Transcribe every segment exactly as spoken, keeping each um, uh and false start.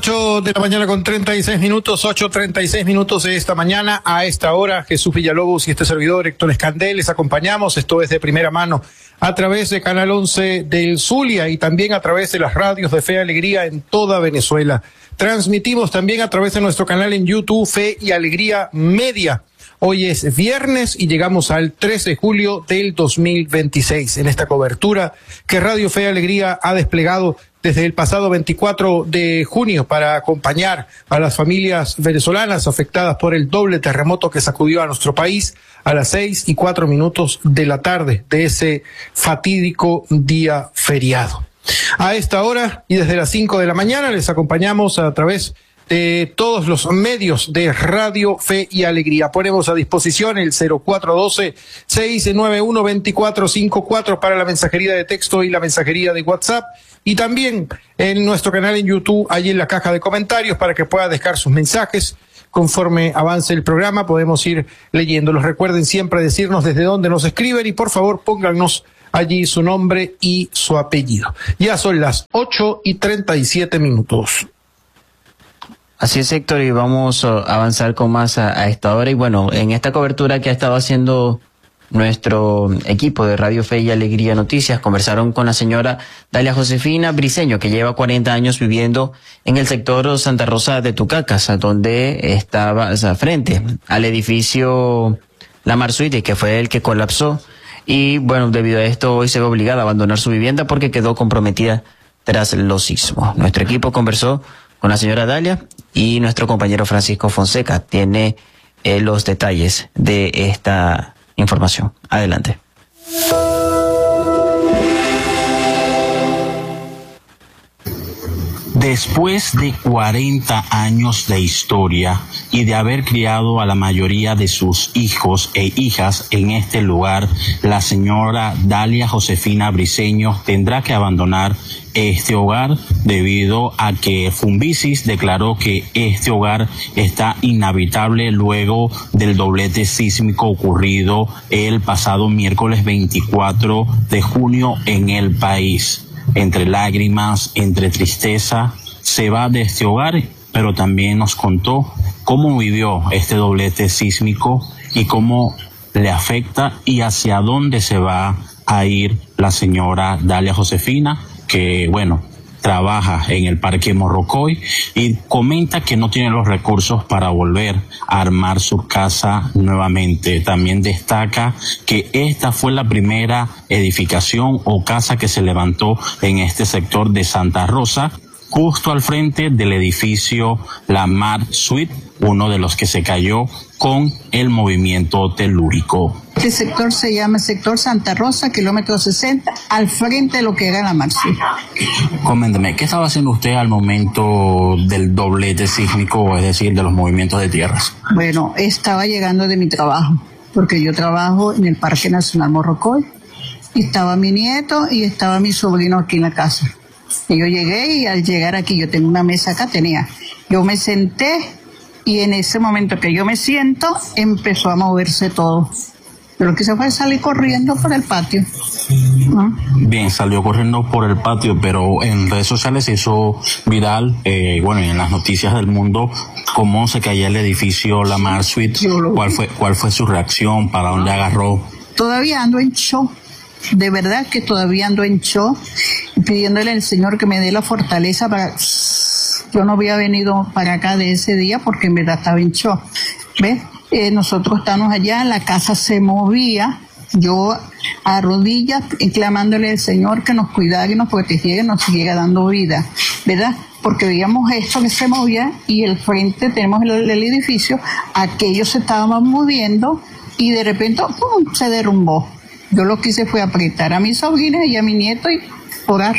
ocho de la mañana con treinta y seis minutos, ocho treinta y seis minutos de esta mañana. A esta hora, Jesús Villalobos y este servidor, Héctor Escandel, les acompañamos. Esto es de primera mano a través de Canal once del Zulia y también a través de las radios de Fe y Alegría en toda Venezuela. Transmitimos también a través de nuestro canal en YouTube, Fe y Alegría Media. Hoy es viernes y llegamos al tres de julio del dos mil veintiséis. En esta cobertura que Radio Fe y Alegría ha desplegado desde el pasado veinticuatro de junio para acompañar a las familias venezolanas afectadas por el doble terremoto que sacudió a nuestro país a las seis y cuatro minutos de la tarde de ese fatídico día feriado. A esta hora y desde las cinco de la mañana les acompañamos a través de todos los medios de Radio Fe y Alegría. Ponemos a disposición el cero cuatro uno dos, seis nueve uno, dos cuatro cinco cuatro para la mensajería de texto y la mensajería de WhatsApp. Y también en nuestro canal en YouTube, allí en la caja de comentarios, para que pueda dejar sus mensajes. Conforme avance el programa, podemos ir leyéndolos. Recuerden siempre decirnos desde dónde nos escriben y por favor pónganos allí su nombre y su apellido. Ya son las ocho y treinta y siete minutos. Así es, Héctor, y vamos a avanzar con más a, a esta hora. Y bueno, en esta cobertura que ha estado haciendo nuestro equipo de Radio Fe y Alegría Noticias, conversaron con la señora Dalia Josefina Briceño, que lleva cuarenta años viviendo en el sector Santa Rosa de Tucacas, donde estaba, o sea, frente al edificio La Mar Suite, que fue el que colapsó. Y bueno, debido a esto hoy se ve obligada a abandonar su vivienda porque quedó comprometida tras los sismos. Nuestro equipo conversó con la señora Dalia y nuestro compañero Francisco Fonseca tiene eh, los detalles de esta información. Adelante. Después de cuarenta años de historia y de haber criado a la mayoría de sus hijos e hijas en este lugar, la señora Dalia Josefina Briceño tendrá que abandonar este hogar debido a que Fumbisis declaró que este hogar está inhabitable luego del doblete sísmico ocurrido el pasado miércoles veinticuatro de junio en el país. Entre lágrimas, entre tristeza, se va de este hogar, pero también nos contó cómo vivió este doblete sísmico y cómo le afecta y hacia dónde se va a ir la señora Dalia Josefina, que bueno, trabaja en el Parque Morrocoy y comenta que no tiene los recursos para volver a armar su casa nuevamente. También destaca que esta fue la primera edificación o casa que se levantó en este sector de Santa Rosa, justo al frente del edificio La Mar Suite, uno de los que se cayó con el movimiento telúrico. Este sector se llama sector Santa Rosa, kilómetro sesenta, al frente de lo que era La Mar Suite. Coménteme, ¿qué estaba haciendo usted al momento del doblete sísmico, es decir, de los movimientos de tierras? Bueno, estaba llegando de mi trabajo, porque yo trabajo en el Parque Nacional Morrocoy, y estaba mi nieto y estaba mi sobrino aquí en la casa. Y yo llegué y al llegar aquí, yo tengo una mesa acá, tenía, yo me senté y en ese momento que yo me siento, empezó a moverse todo. Pero que se fue a salir corriendo por el patio. ¿No? Bien, salió corriendo por el patio, pero en redes sociales se hizo viral, eh, bueno, y en las noticias del mundo, cómo se caía el edificio La Mar Suite. ¿Cuál fue, cuál fue su reacción? ¿Para dónde agarró? Todavía ando en shock. De verdad que todavía ando en shock, pidiéndole al Señor que me dé la fortaleza para... Yo no había venido para acá de ese día porque en verdad estaba en shock. ¿Ves? Eh, nosotros estamos allá, la casa se movía, yo a rodillas clamándole al Señor que nos cuidara y nos protegiera y nos siguiera dando vida, ¿verdad? Porque veíamos esto que se movía y el frente tenemos el, el edificio, aquello se estaba moviendo y de repente ¡pum!, se derrumbó. Yo lo que hice fue apretar a mi sobrina y a mi nieto y orar.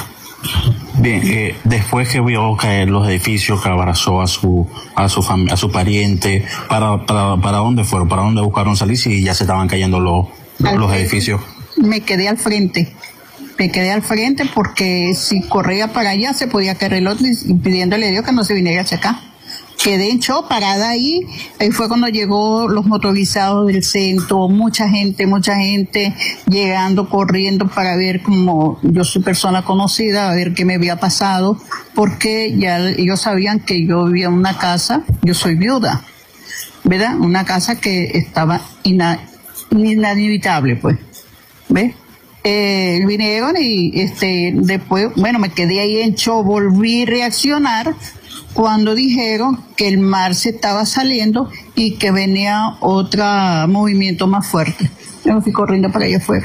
Bien, eh, después que vio caer los edificios, que abrazó a su a su fam- a su pariente, ¿para, para para dónde fueron? ¿Para dónde buscaron salir si ya se estaban cayendo los, los edificios? Me quedé al frente, me quedé al frente porque si corría para allá se podía caer el otro y pidiéndole a Dios que no se viniera hacia acá. quedé en shock, parada ahí. Ahí fue cuando llegó los motorizados del centro, mucha gente, mucha gente llegando, corriendo para ver, como yo soy persona conocida, a ver qué me había pasado, porque ya ellos sabían que yo vivía en una casa, yo soy viuda, ¿verdad? Una casa que estaba ina, inhabitable, pues, ¿ves? Eh, vinieron y este después, bueno, me quedé ahí en shock, volví a reaccionar cuando dijeron que el mar se estaba saliendo y que venía otro movimiento más fuerte. Yo me fui corriendo para allá afuera.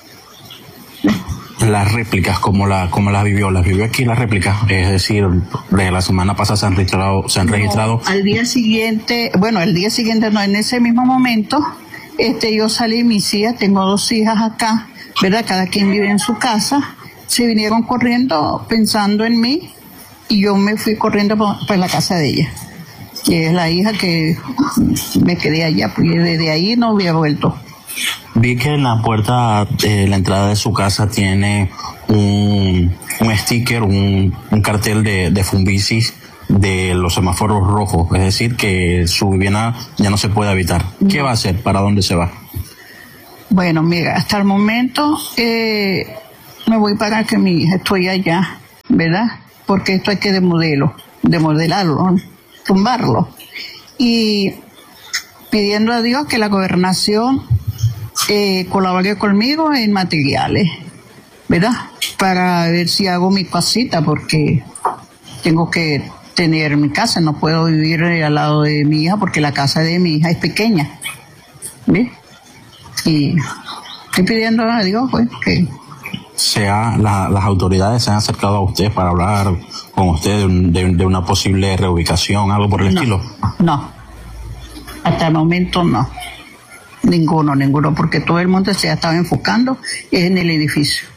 Las réplicas, ¿cómo la, cómo las vivió? ¿Las vivió aquí las réplicas? Es decir, desde la semana pasada se han registrado, se han registrado. No, al día siguiente, bueno, al día siguiente no, en ese mismo momento, este, yo salí, mis hijas, tengo dos hijas acá, ¿verdad? Cada quien vive en su casa, se vinieron corriendo pensando en mí y yo me fui corriendo por, por la casa de ella, que es la hija que me quedé allá, porque desde ahí no había vuelto. Vi que en la puerta de la entrada de su casa tiene un, un sticker, un, un cartel de, de Funvisis de los semáforos rojos, es decir, que su vivienda ya no se puede habitar. ¿Qué va a hacer? ¿Para dónde se va? Bueno, mira, hasta el momento eh, me voy para que mi hija estoy allá, ¿verdad? Porque esto hay que demodelo, demodelarlo, tumbarlo. Y pidiendo a Dios que la gobernación eh, colabore conmigo en materiales, ¿verdad? Para ver si hago mi casita, porque tengo que tener mi casa, no puedo vivir al lado de mi hija, porque la casa de mi hija es pequeña, ¿ves? Y estoy pidiendo a Dios, pues, que... Sea, la, las autoridades se han acercado a usted para hablar con usted de, un, de, de una posible reubicación, algo por el no, estilo. No, hasta el momento no, ninguno, ninguno, porque todo el mundo se estaba enfocando en el edificio.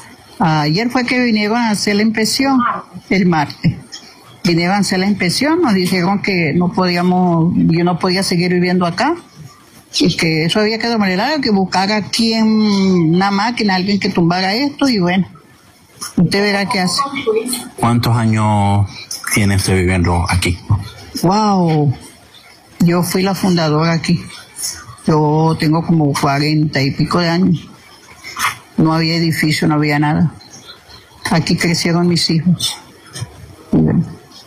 Ayer fue que vinieron a hacer la inspección, el martes. Vinieron a hacer la inspección, nos dijeron que no podíamos, yo no podía seguir viviendo acá, y que eso había que demolerlo, que buscar aquí en una máquina, alguien que tumbara esto, y bueno, usted verá qué hace. ¿Cuántos años tiene usted viviendo aquí? Wow, yo fui la fundadora aquí, yo tengo como cuarenta y pico de años, no había edificio, no había nada, aquí crecieron mis hijos, y bueno,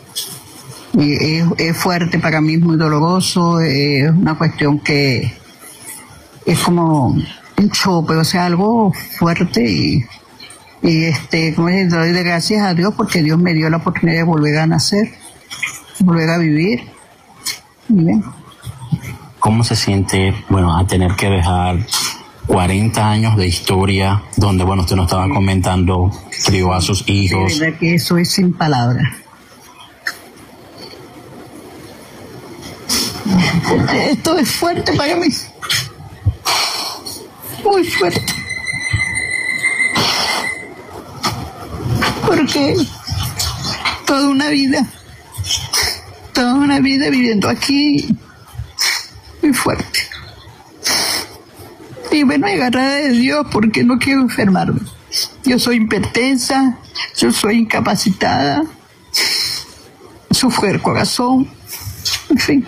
y es, es fuerte para mí, es muy doloroso, es una cuestión que es como un chope, o sea, algo fuerte y, y este, como les doy de gracias a Dios porque Dios me dio la oportunidad de volver a nacer, volver a vivir. Y bien. ¿Cómo se siente, bueno, a tener que dejar cuarenta años de historia donde, bueno, usted nos estaba comentando, crió a sus hijos? De verdad que eso es sin palabras. Esto es fuerte para mí, muy fuerte, porque toda una vida, toda una vida viviendo aquí, muy fuerte. Y bueno, agarrada de Dios porque no quiero enfermarme. Yo soy hipertensa, yo soy incapacitada, sufro del corazón, en fin.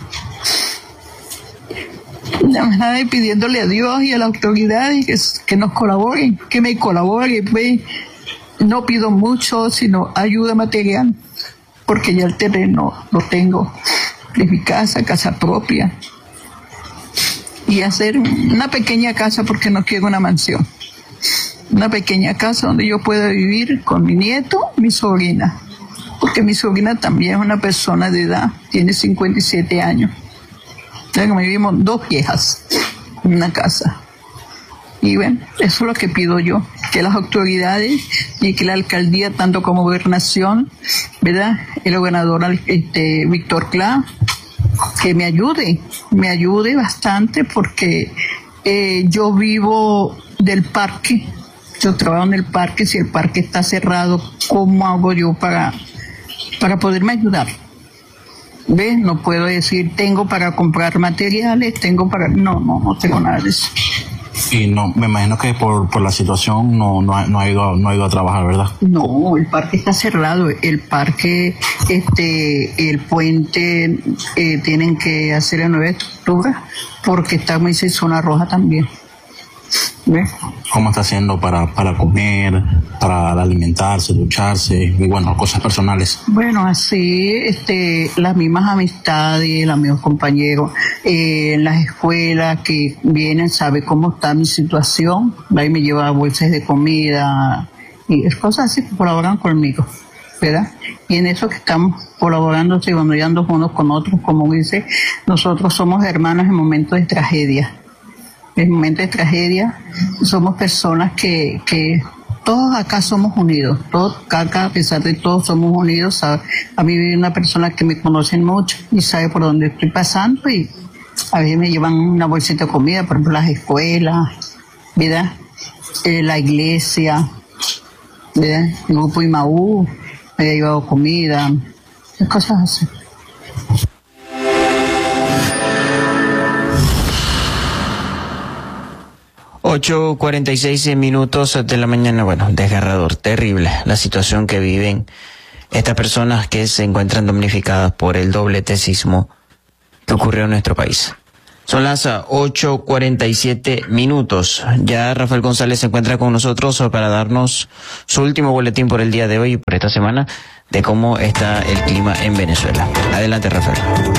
Nada más nada, pidiéndole a Dios y a la autoridad y que, que nos colaboren, que me colaboren, pues. No pido mucho, sino ayuda material, porque ya el terreno lo tengo de mi casa, casa propia, y hacer una pequeña casa, porque no quiero una mansión, una pequeña casa donde yo pueda vivir con mi nieto, mi sobrina, porque mi sobrina también es una persona de edad, tiene cincuenta y siete años. Entonces, vivimos dos viejas en una casa. Y bueno, eso es lo que pido yo, que las autoridades y que la alcaldía, tanto como gobernación, ¿verdad? El gobernador este, Víctor Clá, que me ayude, me ayude bastante, porque eh, yo vivo del parque, yo trabajo en el parque, si el parque está cerrado, ¿cómo hago yo para, para poderme ayudar? ¿Ves? No puedo decir, tengo para comprar materiales, tengo para... No, no, no tengo nada de eso. Y no, me imagino que por, por la situación no, no, ha, no, ha ido, no ha ido a trabajar, ¿verdad? No, el parque está cerrado. El parque, este, el puente, eh, tienen que hacer la nueva estructura porque está muy en zona roja también. ¿Ves? ¿Cómo está haciendo para, para comer, para alimentarse, ducharse y bueno, cosas personales? Bueno, así, este, las mismas amistades, los mismos compañeros, eh, en las escuelas que vienen, sabe cómo está mi situación, va y me lleva bolsas de comida y es cosas así que colaboran conmigo, ¿verdad? Y en eso que estamos colaborando, segundo unos con otros, como dice, nosotros somos hermanos en momentos de tragedia. En momentos de tragedia somos personas que, que todos acá somos unidos, todos acá a pesar de todo somos unidos. A, a mí vive una persona que me conocen mucho y sabe por dónde estoy pasando y a veces me llevan una bolsita de comida, por ejemplo las escuelas, ¿verdad? Eh, la iglesia, ¿verdad? El grupo Imaú me ha llevado comida, cosas así. ocho cuarenta y seis minutos de la mañana. Bueno, desgarrador, terrible la situación que viven estas personas que se encuentran damnificadas por el doblete sismo que ocurrió en nuestro país. Son las ocho cuarenta y siete minutos. Ya Rafael González se encuentra con nosotros para darnos su último boletín por el día de hoy y por esta semana de cómo está el clima en Venezuela. Adelante, Rafael.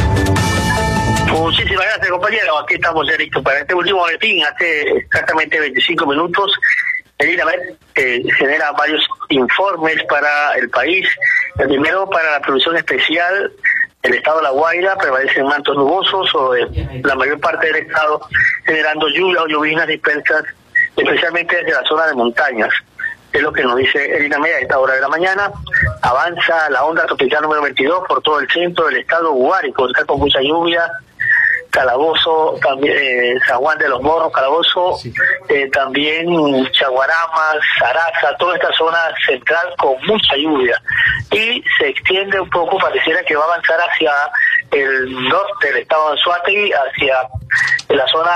Muchísimas gracias, compañero. Aquí estamos ya listos para este último boletín. Hace exactamente veinticinco minutos, el INAMED eh, genera varios informes para el país. El primero, para la Provisión Especial, el estado de La Guaira prevalecen mantos nubosos sobre la mayor parte del estado, generando lluvias o lluvias dispersas, especialmente desde la zona de montañas. Es lo que nos dice el INAMED a esta hora de la mañana. Avanza la onda tropical número veintidós por todo el centro del estado Guárico, está con mucha lluvia. Calabozo, también eh, San Juan de los Morros, Calabozo, sí. eh, también Chaguaramas, Saraza, toda esta zona central con mucha lluvia. Y se extiende un poco, pareciera que va a avanzar hacia el norte del estado de Anzoátegui, hacia la zona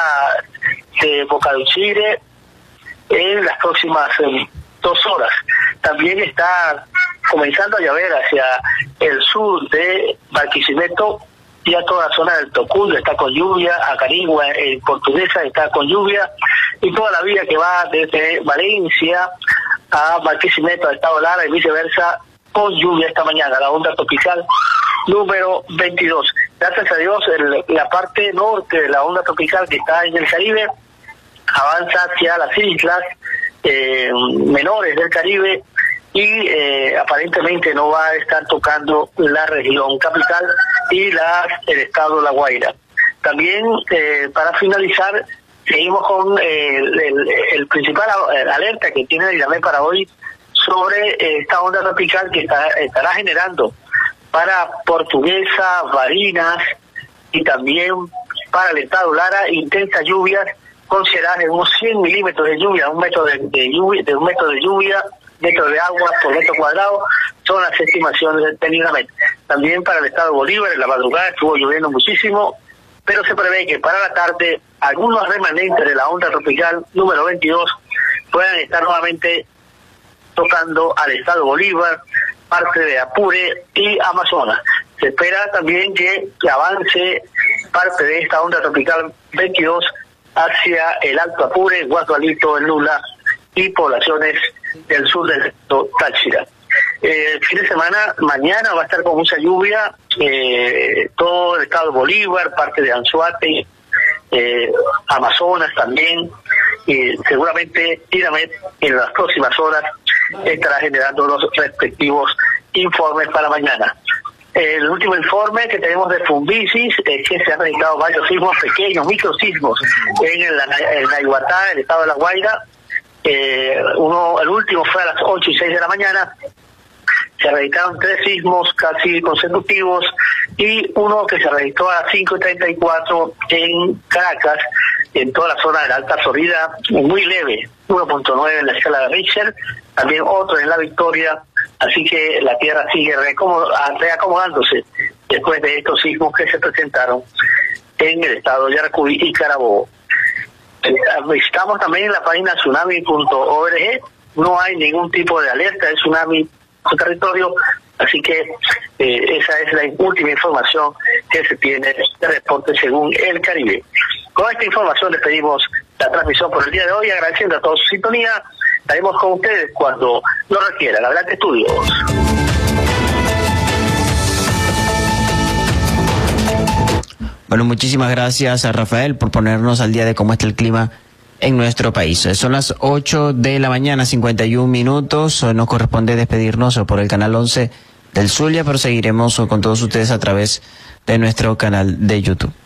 de Bocaduchire en las próximas eh, dos horas. También está comenzando a llover hacia el sur de Barquisimeto, ya toda la zona del Tocuyo está con lluvia, Acarigua en Portuguesa está con lluvia, y toda la vía que va desde Valencia a Barquisimeto, al estado Lara y viceversa, con lluvia esta mañana, la onda tropical número veintidós. Gracias a Dios, el, la parte norte de la onda tropical que está en el Caribe avanza hacia las islas eh, menores del Caribe, y eh, aparentemente no va a estar tocando la región capital y la, el estado de La Guaira. También, eh, para finalizar, seguimos con eh, el, el, el principal alerta que tiene el INAMED para hoy sobre eh, esta onda tropical que está, estará generando para Portuguesa, Barinas y también para el estado Lara intensas lluvias consideradas de unos cien milímetros de lluvia, un metro de, de lluvia, de un metro de lluvia, metro de agua por metro cuadrado, son las estimaciones del INAMED. También para el estado de Bolívar, en la madrugada estuvo lloviendo muchísimo, pero se prevé que para la tarde algunos remanentes de la onda tropical número veintidós puedan estar nuevamente tocando al estado de Bolívar, parte de Apure y Amazonas. Se espera también que avance parte de esta onda tropical veintidós hacia el Alto Apure, Guadualito, el Lula y poblaciones del sur del Táchira. Eh, el fin de semana, mañana va a estar con mucha lluvia, eh, todo el estado de Bolívar, parte de Anzoátegui, eh, Amazonas también, y seguramente INAMED en las próximas horas estará generando los respectivos informes para mañana. El último informe que tenemos de Fumbisis es que se han registrado varios sismos pequeños, microsismos en el, en Naiguatá, el estado de La Guaira. Eh, uno, el último fue a las ocho y seis de la mañana. Se registraron tres sismos casi consecutivos y uno que se registró a las cinco y treinta y cuatro en Caracas, en toda la zona de la Alta Florida, muy leve, uno punto nueve en la escala de Richter, también otro en La Victoria, así que la tierra sigue reacomodándose después de estos sismos que se presentaron en el estado de Yaracuy y Carabobo. visitamos también la página tsunami punto org. No hay ningún tipo de alerta de tsunami en su territorio, así que eh, esa es la última información que se tiene de reporte según el Caribe. Con esta información despedimos la transmisión por el día de hoy, agradeciendo a todos su sintonía. Estaremos con ustedes cuando lo requieran. Adelante, estudios. Bueno, muchísimas gracias a Rafael por ponernos al día de cómo está el clima en nuestro país. Son las ocho de la mañana, cincuenta y un minutos. Nos corresponde despedirnos por el canal once del Zulia, pero seguiremos con todos ustedes a través de nuestro canal de YouTube.